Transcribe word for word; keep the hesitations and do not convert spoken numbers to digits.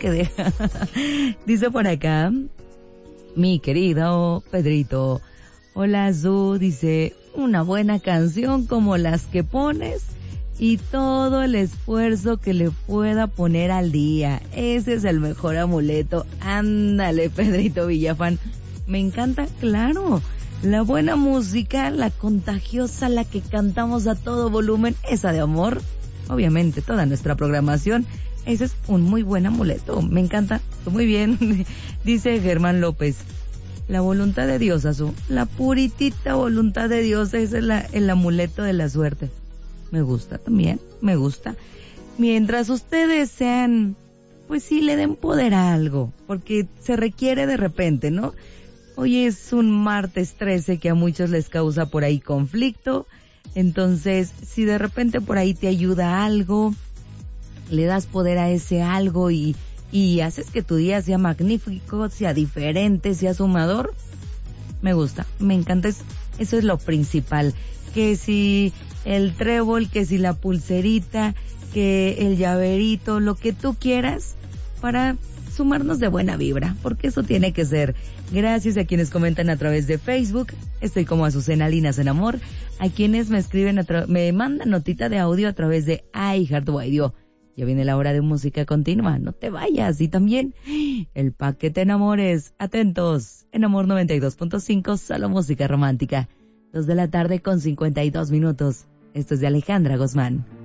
que deja. Dice por acá, mi querido Pedrito, hola Zu, dice, una buena canción como las que pones y todo el esfuerzo que le pueda poner al día. Ese es el mejor amuleto. Ándale, Pedrito Villafán. Me encanta, claro. La buena música, la contagiosa, la que cantamos a todo volumen, esa de amor. Obviamente, toda nuestra programación. Ese es un muy buen amuleto. Me encanta. Muy bien. Dice Germán López. La voluntad de Dios, Azul. La puritita voluntad de Dios. Ese es la, el amuleto de la suerte. Me gusta también, me gusta. Mientras ustedes sean, pues sí, le den poder a algo, porque se requiere de repente, ¿no? Hoy es un martes trece que a muchos les causa por ahí conflicto, entonces si de repente por ahí te ayuda algo, le das poder a ese algo y, y haces que tu día sea magnífico, sea diferente, sea sumador, me gusta, me encanta, eso, eso es lo principal. Que si el trébol, que si la pulserita, que el llaverito, lo que tú quieras para sumarnos de buena vibra, porque eso tiene que ser. Gracias a quienes comentan a través de Facebook, estoy como Azucena Linas en Amor, a quienes me escriben, a tra- me mandan notita de audio a través de iHeartRadio. Ya viene la hora de música continua, no te vayas, y también el paquete Enamores, atentos, en Amor noventa y dos punto cinco, solo música romántica. Dos de la tarde con cincuenta y dos minutos. Esto es de Alejandra Guzmán.